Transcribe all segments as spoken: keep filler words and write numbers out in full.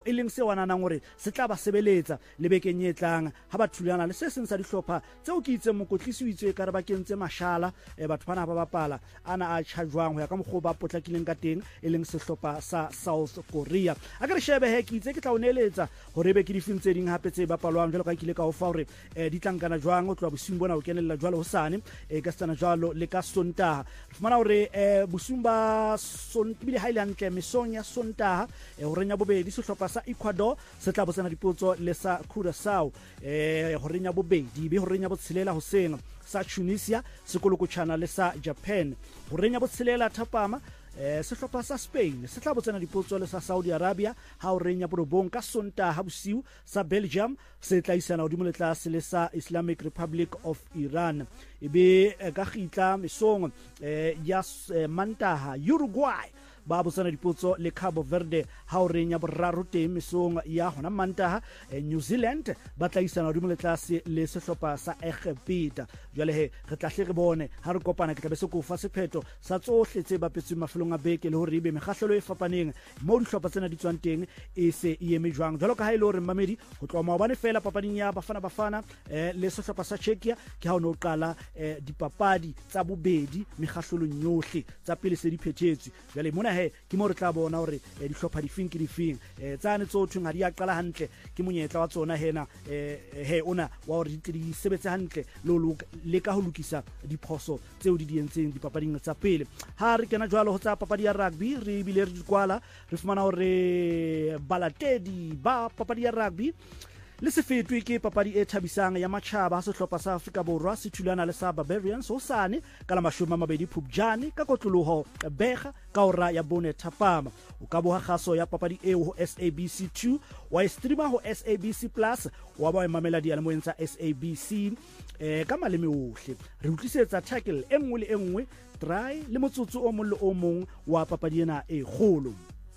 e leng se wananang hore se tla ba sebeletsa lebekeng e tlang ha ba thulana le se seng sa dihlopha tseo ke itse mokotlisi o itse ka re ba kentse mashala e batho bana ba bapala ana a tshajwang ho ya ka mogho ba potlakileng ka teng e leng sehlopha sa South Korea a ka re shebe he ke itse ke tla o neletsa hore be ke di fintse ding hape tse bapalwang jalo ka kile ka o fa hore di tlankana jwang o tloa bosung bona o kenella jwalo hosane e ka stana jwalo le ka Sontaha re fumana hore bosung ba Sontaha bile highland mesong ya Sontaha ho renya bobedi sehlopha sa Ecuador se tla botsana dipotso le sa Curaçao eh ho renya bobedi be ho renya botshelela hoseng sa Tunisia sekolokotshana le sa Japan ho renya botshelela thapama eh sehlopha sa Spain se tla botsana dipotso le sa Saudi Arabia ha o renya borobong ka Sontaha bosiu sa Belgium se tla isana hodimo le tlase le sa Islamic Republic of Iran ebe ka khitla mesong eh ya Mantaha Uruguay ba botsana dipotso le Cabo Verde ha o renya boraro teng mesong ya hona Mantaha New Zealand ba tla isana hodimo le tlase le sehlopha sa Egipta jwale he re tla hle re bone ha re kopana ke tla be se ko fa sepheto sa tsohle tse bapetsweng mafelong a beke le hore ibe mekgahlelo e fapaneng mo dihlopha tsena di tswang teng e se e eme jwang jwalo ka ha ile hore mamedi ho tloa maobane fela papading ya bafana bafana eh, le sehlopha sa Czechia ke ha o no qala eh, dipapadi tsa bobedi mekgahlelong yohle tsa pele se di phethetswe jwale mona he ke mo re tla bona hore eh, dihlopha di fing ke di fing eh, tsane tsothwe ha di a qala hantle ke monyetla wa tsona hena eh, he ona wa hore di di sebetse hantle lo le ka ho lokisa diphoso tseo di di entseng dipapading tsa pele ha re kena jwalo ho tsa papadi ya rugby re bile re dikwala re fumana hore balatedi ba papadi ya rugby le se fetwe ke papadi e thabisang ya matjhaba sehlopha sa Afrika Borwa se thulana le sa Barbarians hosane ka la mashome a mabedi Phupjane ka kotloloho bega ka ora ya bone thapama o ka bo ha kgaso ya papadi eo ho S A B C two wa streama ho S A B C plus wa ba mamela di alamoeng tsa S A B C eh ka maleme ohle re utlisetsa tackle e nngwe le e nngwe try le motsotso o mong le o mong wa papadi ena e kgolo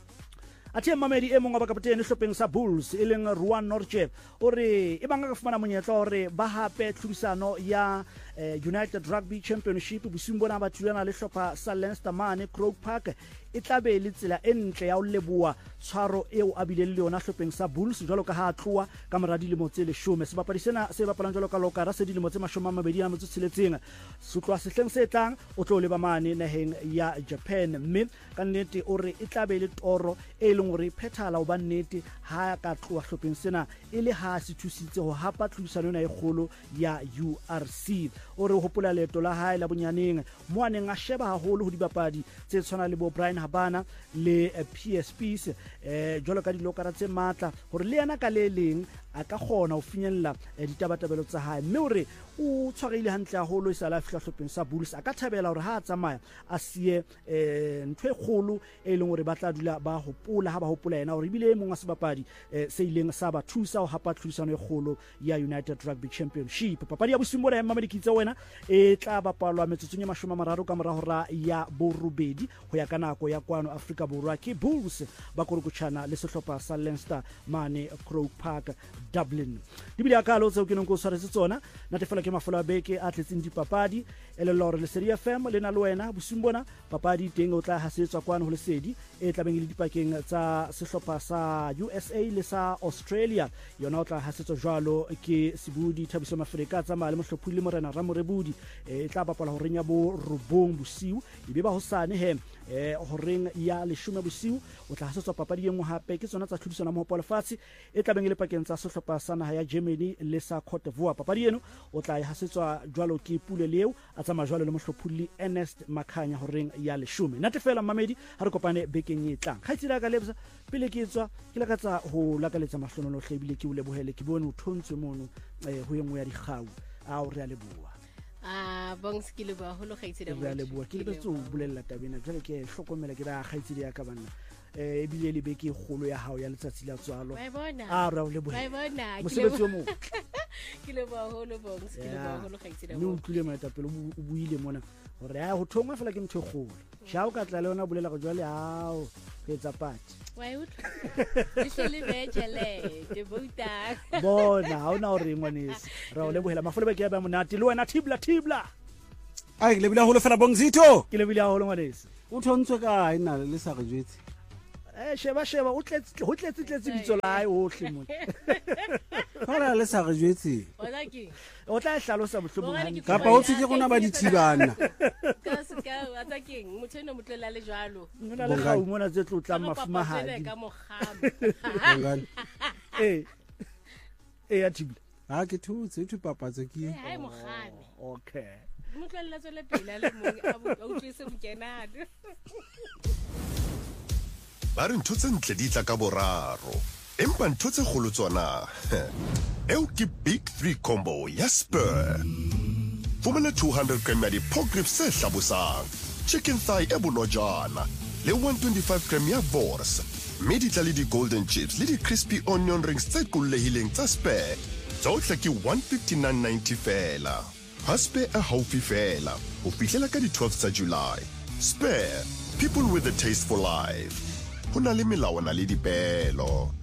athe mamedi e mongwe ba kaptene hlopheng sa Bulls e leng Ruan Norche ore e banga ka fumana monyetla hore ba hape tlhodisano ya eh, United Rugby Championship bosimbona ba thulana le hlopha sa Leinster mane Croke Park e tlabe le tsela e ntle ya o leboa tshwaro eo a bile le yona hlopheng sa Bulls jwalo ka ha tloa ka mora dilemo tse leshome se bapadi sena se bapalang jwalo ka lokara se dilemo tse mashome a mabedi a metso tsheletseng se tloa sehleng se tlang o tlo leba mane naheng ya Japan mme ka nnete ore e tlabe le toro e leng hore phethala o ba nnete ha ka tloa hlopheng sena e le ha se thusitse ho hapa tlhodisano ena e kgolo ya U R C ore ho hopola leto la hae la bonyaneng mo aneng a sheba haholo ho dibapadi tse tshwana le bo Brian Habana le uh, P S Ps eh jwalo ka dilokara tse matla hore le yana ka le leng a ka kgona ho finyella eh, ditabatabelo tsa hae mme hore o tshwareile hantle haholo e sala fihla hlopheng sa Bulls a ka thabela hore ha a tsamaya a sie eh ntwe kgolo e leng hore ba tla dula ba hopola ha ba hopola yena hore bile mong a sebapadi eh, se ileng sa ba thusa ho hapa tlhodisano e kgolo ya United Rugby Championship papadi ya bosimbola ya mamedi kitse wena e tla bapalwa metsotsong ya mashome a mararo ka mora hora ya borobedi ho ya ka nako ya kwano Afrika Borwa ke Bulls ba korokotshana le sehlopha sa Leinster mane Croke Park Dublin di bile akalo tseo ke neng go tshwaretse tsona na tefela ke mafelo a beke a tletseng dipapadi ele lore le Serie F M le na le wena bosimbona papadi teng o tla hasetswa kwano ho lesedi e tlabeng le dipakeng tsa sehlopha sa U S A le sa Australia yona o tla hasetswa jwalo ke Sibudi Thabiso Mafrika tsa male mohlophuli le Morena Ramorebudi e tla bapala ho renya bo robong bosiu e be ba hosane he eh ho reng ya leshome bosiu o tla hasetswa papadi engwe hape ke tsona tsa tlhodisano mo polefatsi e tlabeng le pakeng tsa sehlopha sa naha ya Germany le sa Cote d'Ivoire papadi eno o tla e hasetswa jwalo ke Pule Leo a tsa majwalo le mohlophuli Ernest Makhanya ho reng ya leshome natefela mamedi ha re kopane bekeng e tlang khaitsela ka lebza pele ke tswa ke la ka tsa ho lakaletsa mahlonono hlebile ke o lebohele ke bone o thontswe mono eh ho engwe ya dikgau a o re a leboa ah bongs ke le ba ho lo khaitsela mo re a leboa ke le betso o bolella tabena jwale ke hlokomela ke ra khaitsela ya ka banna eh ebile le beke kgolo ya hao ya letsatsi la tswalo a ra o leboha ba bona mosebetsi o mo ke le ba ho lo bongs ke le ba ho lo khaitsela mo utlile maetapelo o buile mona hore ya ho thongwa fela ke ntho e kgolo shao ka tla le ona bolela go jwale hao ke tsa pati wa utla di shele bejele de bouta bona ha ona hore ngwanese ra o lebohela mafole ba ke ba monate le wena Thibla Thibla ai le bila holo fela bongzito ke le bila holo ngwanese o thontswe ka ina le sa re jwetse eh sheba sheba o tletse ho tletse tletse bitso la hae ohle mo Hora le sa re jwetse. Ona ke. o tla hlalosa bohlobong hantle Kapa o tsitse gona ba dithibana. Ka se ka a tsa keng motho eno motlela le jwalo. Mona le ga o mona tse tlotlang mafumahadi Ka mogamo. Bongani. eh eh ya thibile Ha ke thutse thu papatso ke. Hai mogame. okay Motlela tswele pele le mong a utlwise mokenado. Ba re ntho tse ntle di tla ka boraro empa ntho tse kgolo tsona eo ke big three combo ya Spur. Fumana two hundred gram ya di-pork ribs tse hlabosang, chicken thigh e bonojana le one twenty-five gram ya Vors, mme di tla le di-golden chips le di-crispy onion rings tse qollehileng tsa Spur. Tsohle ke one fifty-nine ninety fela. Ha Spur e haufi fela ho fihlela ka di-twelve tsa July. Spur, people with a taste for life. Hona le melawana le dipelo.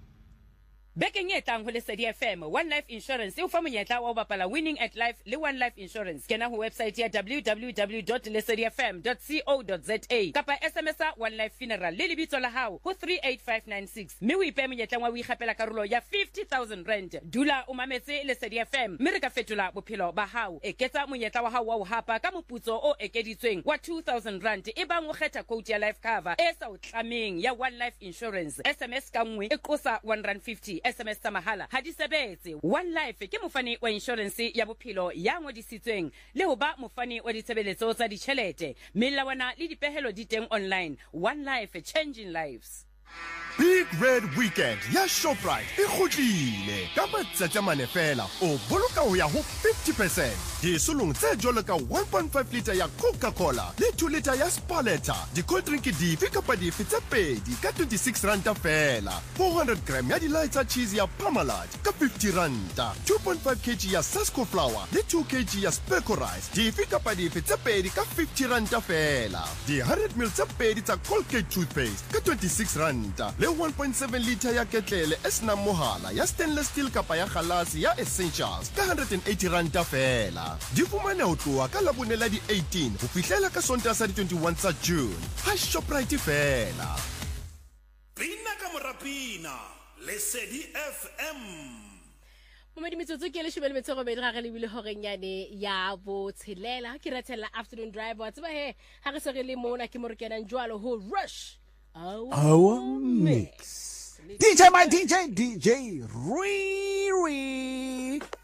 Bekeng e tlang ho Lesedi F M, One Life Insurance e o fa monyetla wa ho bapala Winning at Life le One Life Insurance. Kena ho website ya w w w dot lesedi f m dot co dot z a kapa S M S a One Life Funeral le lebitso la hao ho three eight five nine six. Mme o ipe monyetla wa ho ikgapela karolo ya fifty thousand rand. Dula o mametse Lesedi F M, mme re ka fetola bophelo ba hao. Eketsa monyetla wa hao wa ho hapa ka moputso o ekeditsweng wa two thousand rand e bang o kgetha quote ya life cover e sa o tlameng ya One Life Insurance. S M S ka nngwe e qosa one rand fifty. S M S tsa mahala ha di sebetse. One Life ke mofani wa insurance ya bophelo ya ngodisitsweng le ho ba mofani wa ditshebeletso tsa ditjhelete. Melawana le dipehelo di teng online. One Life, changing lives. Big Red Weekend ya Shoprite e kgutlile ka matsatsi a mane fela o boloka ho ya ho fifty percent. Disolong tse jwalo ka one point five litre ya Coca-Cola le two litre ya Spaletta, di-cold drink dife kapa dife tse pedi ka twenty-six ranta fela. four hundred gram ya di-lights cheese ya Parmalat ka fifty ranta. two point five kilograms ya Sasco flour le two kilograms ya Speco rice dife kapa dife tse pedi ka fifty ranta fela. Di-one hundred milliliters tse pedi tsa Colgate toothpaste ka twenty-six ranta. Le one point seven litre ya ketlele e senang mohala ya stainless steel kapa ya kgalase ya Essentials ka one hundred eighty ranta fela. Di fumane ho tloha ka labone la di eighteen ho fihlela ka Sontaha sa di twenty-one tsa June. Ha Shoprite fela. Pina ka morapina Lesedi F M. Momedi metsotso ke le shebele metsego be dira ga lebile horenyane ya bo tshelela ke ratela afternoon drive wa tseba he ha re se re le mona ke mo re kenang jwalo ho rush Our mix. D J my D J D J Riri.